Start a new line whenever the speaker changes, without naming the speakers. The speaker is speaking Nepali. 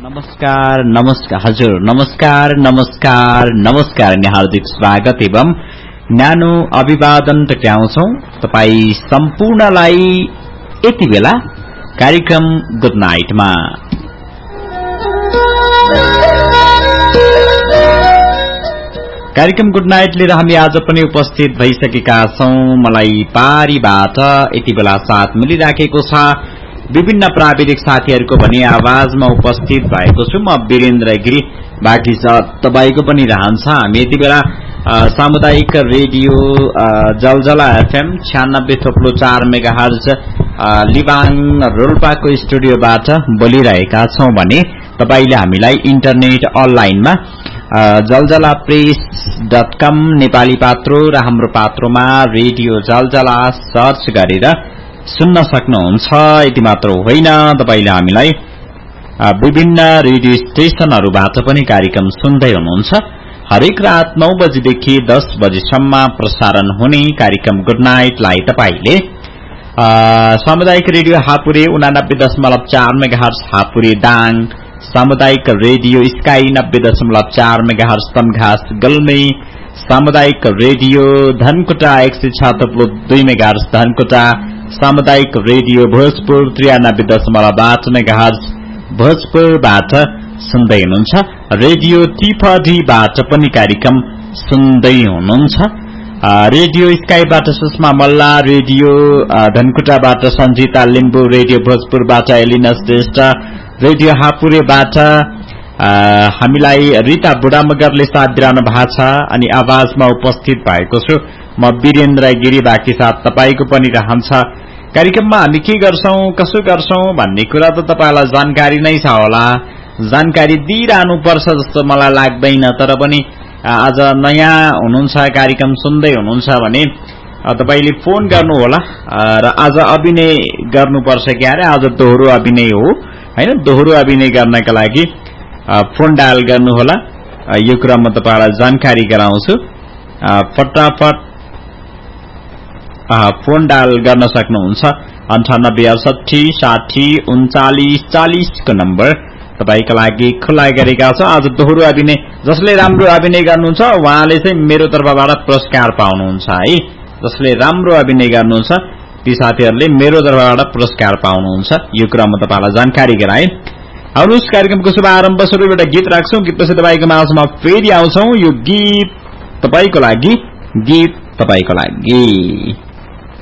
नमस्कार नमस्कार हजुर नमस्कार अनि हार्दिक स्वागत एवं न्यानो अभिवादन टक्राउँछौं तपाई सम्पूर्णलाई यति बेला कार्यक्रम गुड नाइटमा। कार्यक्रम गुड नाइट लिएर हामी आज पनि उपस्थित भइसकेका छौं। मलाई पारीबाट यति बेला साथ मिलिराखेको छ विभिन्न प्राविधिक साथीहरूको पनि आवाजमा उपस्थित भएको छु म वीरेन्द्र गिरी। बाँकी तपाईको पनि रहन्छ। हामी यति बेला सामुदायिक रेडियो जलजला एफएम 96.4 मेगाहर्ज लिबाङ रोल्पाको स्टुडियोबाट बोलिरहेका छौं भने तपाईले हामीलाई इन्टरनेट अनलाइनमा जलजलाप्रेस.com नेपाली पात्रो र हाम्रो पात्रोमा रेडियो जलजला सर्च गरेर सुन्न सक्नुहुन्छ। यति मात्र होइन, तपाईले हामीलाई विभिन्न रेडियो स्टेशनहरूबाट पनि कार्यक्रम सुन्दै हुनुहुन्छ। हरेक रात 9 बजेदेखि 10 बजेसम्म प्रसारण हुने कार्यक्रम गुड नाइटलाई तपाईले सामुदायिक रेडियो हापुरे 89.4 मेगाहर्ज हापुरे दाङ, सामुदायिक रेडियो स्काई 90.4 मेगाहर्ज तमघास गल्मे, सामुदायिक रेडियो धनकुटा 106.2 मेगाहर्ज धनकुटा, सामुदायिक रेडियो भोजपुर 93.8 मेगाहर्ज भोजपुरबाट सुन्दै हुनुहुन्छ। रेडियो टिपडीबाट पनि कार्यक्रम सुन्दै हुनुहुन्छ। रेडियो स्काईबाट सुषमा मल्ला, radio धनकुटाबाट Sanjita Limbu, radio भोजपुरबाट Elina Shrestha, radio हापुरेबाट हामीलाई रिता बुढामगरले साथ दिइरहनु भएको छ अनि आवाजमा उपस्थित भएको छु म वीरेन्द्र गिरी। बाँकी साथ तपाईको पनि रहन्छ। कार्यक्रममा हामी के गर्छौं कसो गर्छौं भन्ने कुरा त तपाईलाई जानकारी नै छ होला। जानकारी दिइरहनु पर्छ जस्तो मलाई लाग्दैन, तर पनि आज नयाँ हुनुहुन्छ कार्यक्रम सुन्दै हुनुहुन्छ भने तपाईले फोन गर्नु होला र आज अभिनय गर्नुपर्छ के अरे आज दोहोरो अभिनय हो हैन। दोहोरो अभिनय गर्नका लागि फोन डायल गर्नु होला। यो कुरा म तपाईलाई जानकारी गराउँछु। फटाफट फोन डायल गर्न सक्नुहुन्छ 9868603940 को नम्बर तपाईका लागि खुला गरेका छ। आज दोहोरो अभिनय जसले राम्रो अभिनय गर्नुहुन्छ उहाँले चाहिँ मेरो तर्फबाट पुरस्कार पाउनुहुन्छ है। जसले राम्रो अभिनय गर्नुहुन्छ ती साथीहरूले मेरो तर्फबाट पुरस्कार पाउनुहुन्छ। यो कुरा म तपाईलाई जानकारी गराए। आउनुहोस् कार्यक्रमको शुभारम्भ स्वरूप एउटा गीत राख्छौं। गीतपछि तपाईको माझमा फेरि आउँछौं। यो गीत तपाईको लागि।